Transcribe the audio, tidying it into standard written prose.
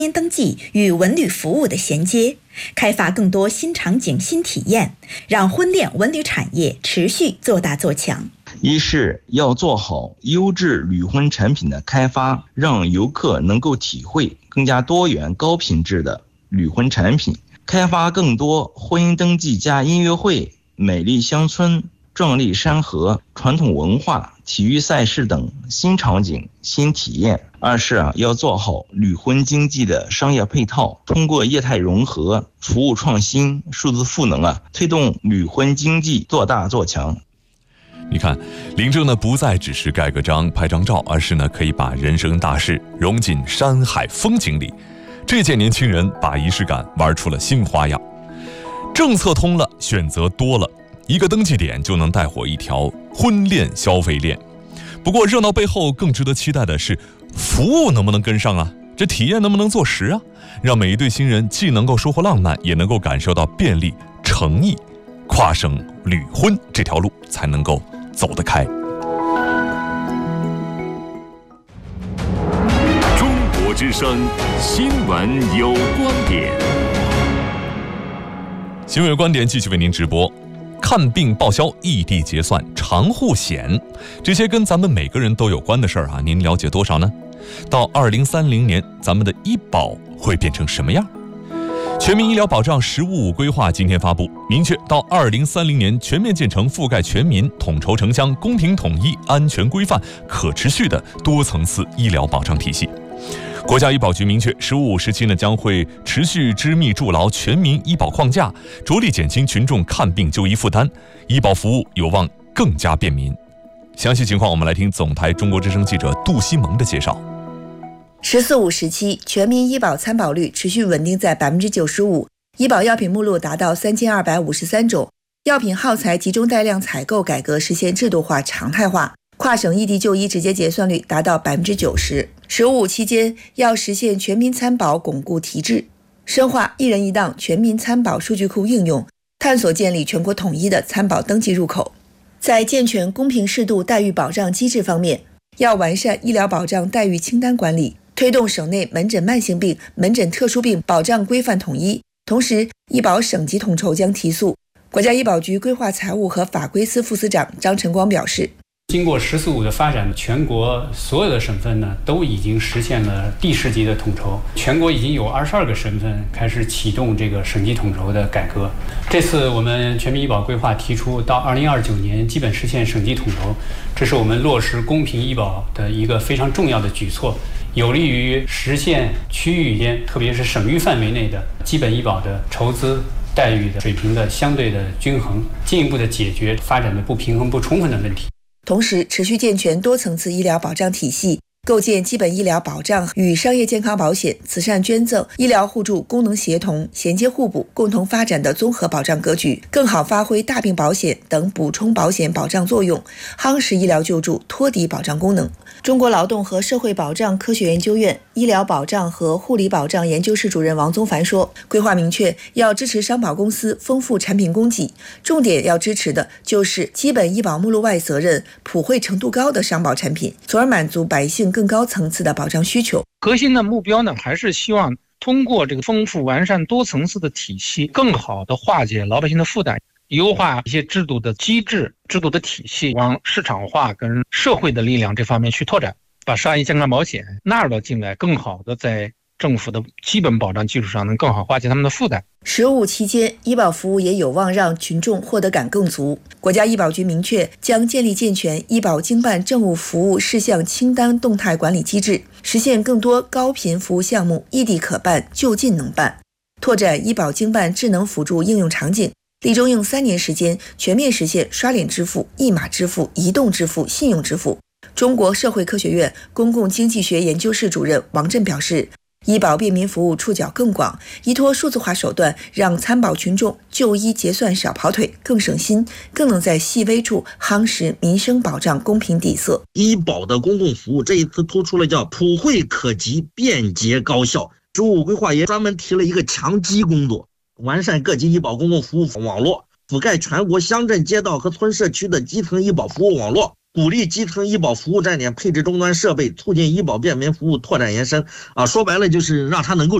姻登记与文旅服务的衔接，开发更多新场景、新体验，让婚恋文旅产业持续做大做强。 一是要做好优质旅婚产品的开发，让游客能够体会更加多元高品质的旅婚产品，开发更多婚姻登记加音乐会、美丽乡村、壮丽山河、传统文化、体育赛事等新场景、新体验。二是要做好旅婚经济的商业配套，通过业态融合、服务创新、数字赋能推动旅婚经济做大做强。 你看，领证呢不再只是盖个章、拍张照，而是呢可以把人生大事融进山海风景里。这届年轻人把仪式感玩出了新花样，政策通了，选择多了，一个登记点就能带火一条婚恋消费链。不过热闹背后更值得期待的是，服务能不能跟上啊？这体验能不能做实啊？让每一对新人既能够收获浪漫，也能够感受到便利、诚意，跨省旅婚这条路才能够走得开。 中国之声新闻有观点， 新闻有观点继续为您直播。看病报销、异地结算、长户险，这些跟咱们每个人都有关的事儿您了解多少呢？到2030年，咱们的医保会变成什么样？全民医疗保障“十五五”规划今天发布，明确到2030年全面建成覆盖全民、统筹城乡、公平统一、安全规范、可持续的多层次医疗保障体系。国家医保局明确，“十五五”时期将会持续织密筑牢全民医保框架，着力减轻群众看病就医负担，医保服务有望更加便民。详细情况，我们来听总台中国之声记者杜西蒙的介绍。 “14-5”时期，全民医保参保率持续稳定在95%，医保药品目录达到3253种，药品耗材集中带量采购改革实现制度化、常态化。跨省异地就医直接结算率达到90%。“15-5”期间要实现全民参保巩固提质，深化一人一档全民参保数据库应用，探索建立全国统一的参保登记入口。在健全公平适度待遇保障机制方面，要完善医疗保障待遇清单管理，推动省内门诊慢性病、门诊特殊病保障规范统一。同时，医保省级统筹将提速。国家医保局规划财务和法规司副司长张晨光表示， 经过“14-5”的发展，全国所有的省份呢都已经实现了地市级的统筹，全国已经有22个省份开始启动这个省级统筹的改革。这次我们全民医保规划提出，到2029年基本实现省级统筹，这是我们落实公平医保的一个非常重要的举措，有利于实现区域间，特别是省域范围内的基本医保的筹资待遇的水平的相对的均衡，进一步的解决发展的不平衡不充分的问题。 同时，持续健全多层次医疗保障体系，构建基本医疗保障与商业健康保险、慈善捐赠、医疗互助功能协同、衔接互补、共同发展的综合保障格局，更好发挥大病保险等补充保险保障作用，夯实医疗救助托底保障功能。中国劳动和社会保障科学研究院医疗保障和护理保障研究室主任王宗凡说，规划明确要支持商保公司丰富产品供给，重点要支持的就是基本医保目录外责任普惠程度高的商保产品，从而满足百姓更高层次的保障需求。 核心的目标呢，还是希望通过这个丰富完善多层次的体系，更好的化解老百姓的负担，优化一些制度的机制、制度的体系，往市场化跟社会的力量这方面去拓展，把商业健康保险纳入到进来，更好的在政府的基本保障基础上能更好化解他们的负担。 “15”期间，医保服务也有望让群众获得感更足。国家医保局明确，将建立健全医保经办政务服务事项清单动态管理机制，实现更多高频服务项目异地可办、就近能办，拓展医保经办智能辅助应用场景，力争用3年时间全面实现刷脸支付、一码支付、移动支付、信用支付。中国社会科学院公共经济学研究室主任王震表示，医保便民服务触角更广，依托数字化手段，让参保群众就医结算少跑腿，更省心，更能在细微处夯实民生保障公平底色。 医保的公共服务这一次突出了叫普惠可及、便捷高效。15规划也专门提了一个强基工作，完善各级医保公共服务网络，覆盖全国乡镇街道和村社区的基层医保服务网络， 鼓励基层医保服务站点配置终端设备，促进医保便民服务拓展延伸。说白了就是让它能够